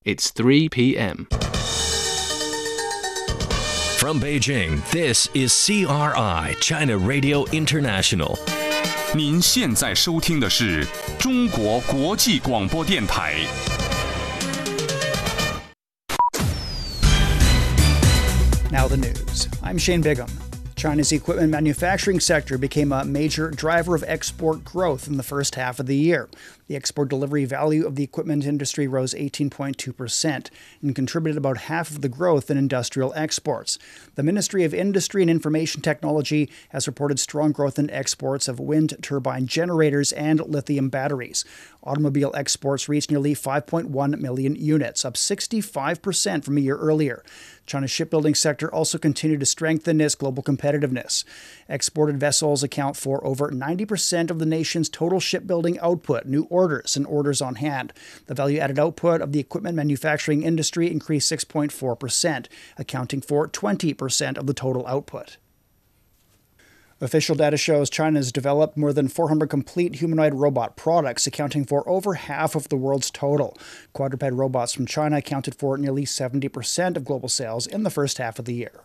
It's 3 p.m. From Beijing, this is CRI, China Radio International. 您现在收听的是中国国际广播电台。 Now the news. I'm Shane Bigham. China's equipment manufacturing sector became a major driver of export growth in the first half of the year. The export delivery value of the equipment industry rose 18.2% and contributed about half of the growth in industrial exports. The Ministry of Industry and Information Technology has reported strong growth in exports of wind turbine generators and lithium batteries. Automobile exports reached nearly 5.1 million units, up 65% from a year earlier. China's shipbuilding sector also continued to strengthen its global competitiveness. Exported vessels account for over 90% of the nation's total shipbuilding output, new orders and orders on hand. The value-added output of the equipment manufacturing industry increased 6.4%, accounting for 20% of the total output. Official data shows China has developed more than 400 complete humanoid robot products, accounting for over half of the world's total. Quadruped robots from China accounted for nearly 70% of global sales in the first half of the year.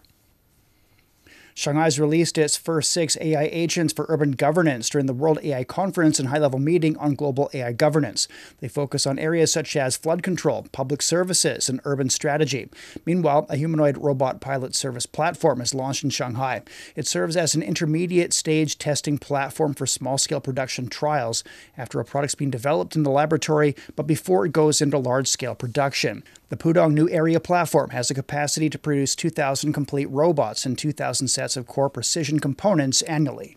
Shanghai's released its first 6 AI agents for urban governance during the World AI Conference and high-level meeting on global AI governance. They focus on areas such as flood control, public services, and urban strategy. Meanwhile, a humanoid robot pilot service platform is launched in Shanghai. It serves as an intermediate stage testing platform for small-scale production trials after a product's been developed in the laboratory, but before it goes into large-scale production. The Pudong New Area platform has the capacity to produce 2,000 complete robots and 2,000 sets of core precision components annually.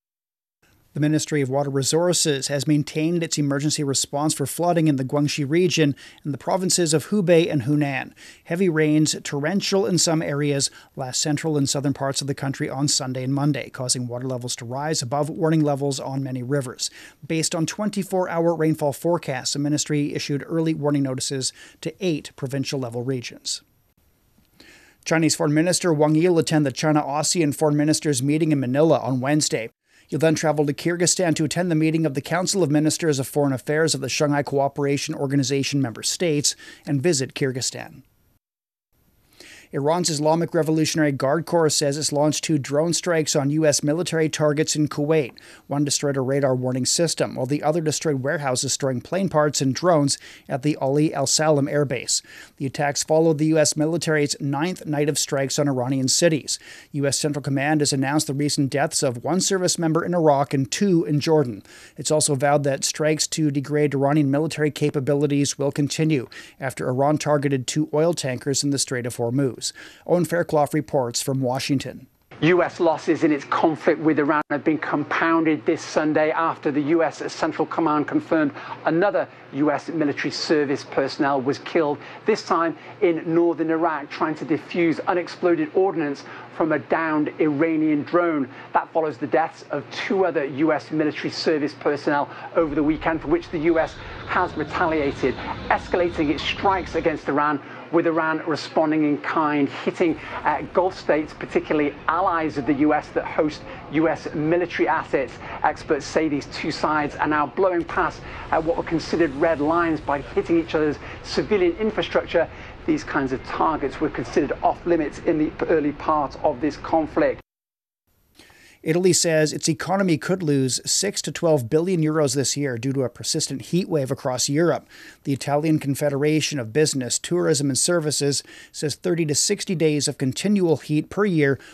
The Ministry of Water Resources has maintained its emergency response for flooding in the Guangxi region and the provinces of Hubei and Hunan. Heavy rains, torrential in some areas, last central and southern parts of the country on Sunday and Monday, causing water levels to rise above warning levels on many rivers. Based on 24-hour rainfall forecasts, the ministry issued early warning notices to 8 provincial-level regions. Chinese Foreign Minister Wang Yi will attend the China-ASEAN Foreign Ministers meeting in Manila on Wednesday. He'll then travel to Kyrgyzstan to attend the meeting of the Council of Ministers of Foreign Affairs of the Shanghai Cooperation Organization member states and visit Kyrgyzstan. Iran's Islamic Revolutionary Guard Corps says it's launched 2 drone strikes on U.S. military targets in Kuwait. One destroyed a radar warning system, while the other destroyed warehouses storing plane parts and drones at the Ali Al Salam Air Base. The attacks followed the U.S. military's 9th night of strikes on Iranian cities. U.S. Central Command has announced the recent deaths of 1 service member in Iraq and 2 in Jordan. It's also vowed that strikes to degrade Iranian military capabilities will continue after Iran targeted 2 oil tankers in the Strait of Hormuz. Owen Fairclough reports from Washington. U.S. losses in its conflict with Iran have been compounded this Sunday after the U.S. Central Command confirmed another U.S. military service personnel was killed, this time in northern Iraq, trying to defuse unexploded ordnance from a downed Iranian drone. That follows the deaths of 2 other U.S. military service personnel over the weekend, for which the U.S. has retaliated, escalating its strikes against Iran, with Iran responding in kind, hitting Gulf states, particularly allies of the U.S. that host U.S. military assets. Experts say these 2 sides are now blowing past what were considered red lines by hitting each other's civilian infrastructure. These kinds of targets were considered off limits in the early part of this conflict. Italy says its economy could lose 6 to 12 billion euros this year due to a persistent heat wave across Europe. The Italian Confederation of Business, Tourism and Services says 30 to 60 days of continual heat per year